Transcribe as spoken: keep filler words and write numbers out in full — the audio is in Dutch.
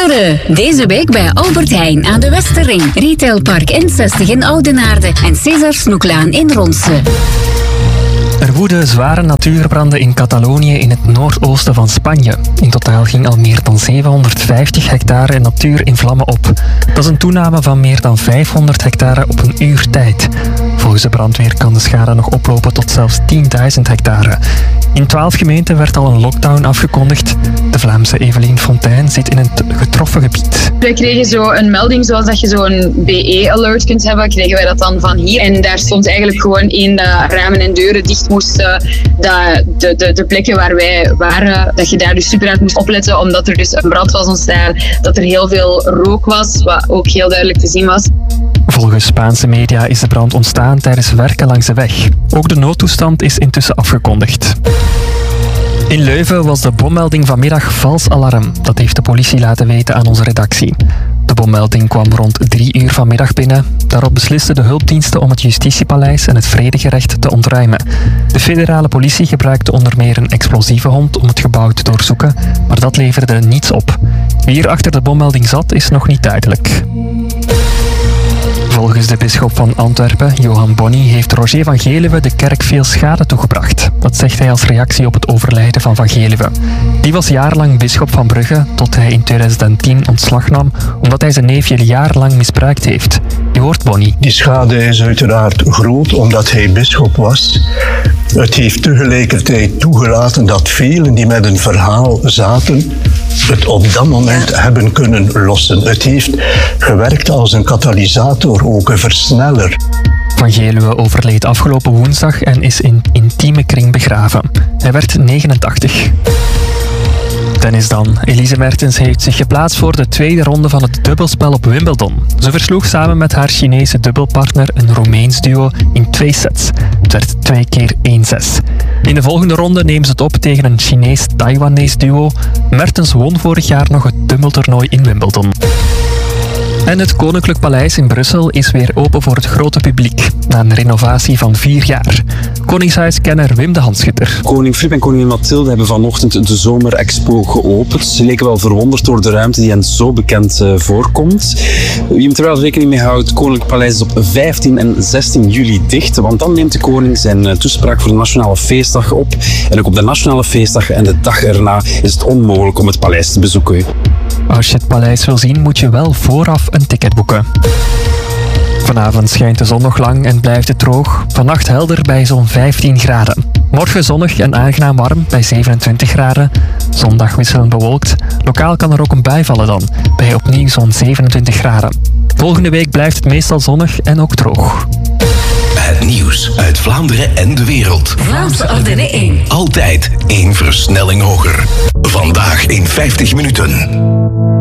Pinksteren. Deze week bij Albert Heijn aan de Westerring. Retailpark N zestig in Oudenaarde en César Snoeklaan in Ronse. Er woeden zware natuurbranden in Catalonië in het noordoosten van Spanje. In totaal ging al meer dan zevenhonderdvijftig hectare natuur in vlammen op. Dat is een toename van meer dan vijfhonderd hectare op een uur tijd. Volgens de brandweer kan de schade nog oplopen tot zelfs tienduizend hectare. In twaalf gemeenten werd al een lockdown afgekondigd. De Vlaamse Evelien Fontijn zit in het getroffen gebied. Wij kregen zo een melding zoals dat je zo'n B E-alert kunt hebben, kregen wij dat dan van hier. En daar stond eigenlijk gewoon in dat ramen en deuren dicht moesten. Dat de, de, de plekken waar wij waren, dat je daar dus super hard moest opletten, omdat er dus een brand was ontstaan, dat er heel veel rook was, wat ook heel duidelijk te zien was. Volgens Spaanse media is de brand ontstaan tijdens werken langs de weg. Ook de noodtoestand is intussen afgekondigd. In Leuven was de bommelding vanmiddag vals alarm. Dat heeft de politie laten weten aan onze redactie. De bommelding kwam rond drie uur vanmiddag binnen. Daarop beslisten de hulpdiensten om het Justitiepaleis en het Vredegerecht te ontruimen. De federale politie gebruikte onder meer een explosieve hond om het gebouw te doorzoeken, maar dat leverde niets op. Wie er achter de bommelding zat, is nog niet duidelijk. Volgens de bisschop van Antwerpen, Johan Bonny, heeft Roger van Geluwe de kerk veel schade toegebracht. Dat zegt hij als reactie op het overlijden van Van Geluwe. Die was jarenlang bisschop van Brugge, tot hij in tweeduizend tien ontslag nam, omdat hij zijn neefje jarenlang misbruikt heeft. Je hoort Bonny. Die schade is uiteraard groot, omdat hij bisschop was. Het heeft tegelijkertijd toegelaten dat velen die met een verhaal zaten, het op dat moment hebben kunnen lossen. Het heeft gewerkt als een katalysator, ook een versneller. Van Geluwe overleed afgelopen woensdag en is in intieme kring begraven. Hij werd negenentachtig. Tennis dan. Elise Mertens heeft zich geplaatst voor de tweede ronde van het dubbelspel op Wimbledon. Ze versloeg samen met haar Chinese dubbelpartner een Roemeens duo in twee sets. Het werd twee keer één zes. In de volgende ronde nemen ze het op tegen een Chinees-Taiwanese duo. Mertens won vorig jaar nog het dubbeltoernooi in Wimbledon. En het Koninklijk Paleis in Brussel is weer open voor het grote publiek, na een renovatie van vier jaar. Koningshuiskenner Wim de Hanschutter. Koning Filip en koningin Mathilde hebben vanochtend de Zomerexpo geopend. Ze leken wel verwonderd door de ruimte die hen zo bekend uh, voorkomt. Wie moet er wel rekening mee houdt, het Koninklijk Paleis is op vijftien en zestien juli dicht, want dan neemt de koning zijn uh, toespraak voor de Nationale Feestdag op. En ook op de Nationale Feestdag en de dag erna is het onmogelijk om het paleis te bezoeken. Als je het paleis wil zien, moet je wel vooraf een ticket boeken. Vanavond schijnt de zon nog lang en blijft het droog. Vannacht helder bij zo'n vijftien graden. Morgen zonnig en aangenaam warm bij zevenentwintig graden. Zondag wisselend bewolkt. Lokaal kan er ook een bui vallen dan, bij opnieuw zo'n zevenentwintig graden. Volgende week blijft het meestal zonnig en ook droog. Het nieuws uit Vlaanderen en de wereld. Vlaamse Ardenne één. Altijd één versnelling hoger. Vandaag in vijftig minuten.